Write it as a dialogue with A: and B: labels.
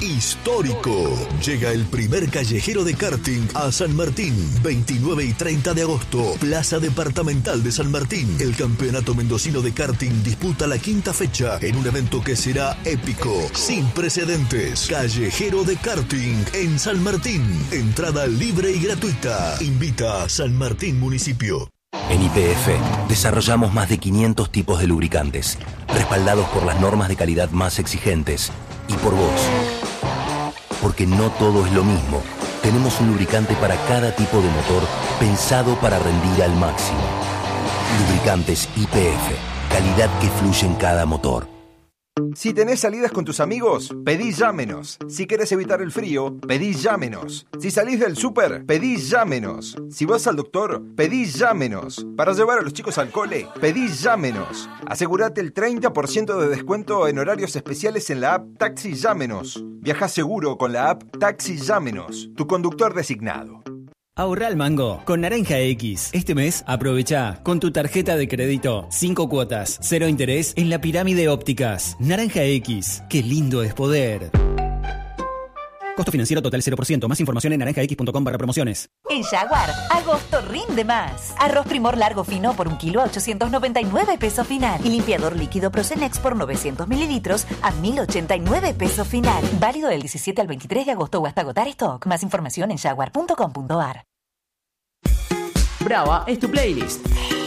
A: histórico. Llega el primer callejero de karting a San Martín, 29 y 30 de agosto, Plaza Departamental de San Martín. El Campeonato Mendocino de Karting disputa la quinta fecha en un evento que será épico, sin precedentes. Callejero de karting en San Martín. Entrada libre y gratuita. Invita a San Martín Municipio.
B: En YPF desarrollamos más de 500 tipos de lubricantes, respaldados por las normas de calidad más exigentes y por vos. Porque no todo es lo mismo. Tenemos un lubricante para cada tipo de motor pensado para rendir al máximo. Lubricantes YPF, calidad que fluye en cada motor.
C: Si tenés salidas con tus amigos, pedí Llámenos. Si querés evitar el frío, pedí Llámenos. Si salís del súper, pedí Llámenos. Si vas al doctor, pedí Llámenos. Para llevar a los chicos al cole, pedí Llámenos. Asegúrate el 30% de descuento en horarios especiales en la app Taxi Llámenos. Viaja seguro con la app Taxi Llámenos, tu conductor designado.
D: Ahorra al mango con Naranja X. Este mes aprovecha con tu tarjeta de crédito 5 cuotas, 0 interés en la Pirámide Ópticas. Naranja X, qué lindo es poder. Costo financiero total 0%. Más información en naranjax.com/promociones.
E: En Jaguar, agosto rinde más. Arroz Primor largo fino por 1 kilo a 899 pesos final. Y limpiador líquido Procenex por 900 mililitros a 1089 pesos final. Válido del 17 al 23 de agosto o hasta agotar stock. Más información en jaguar.com.ar.
F: Brava es tu playlist.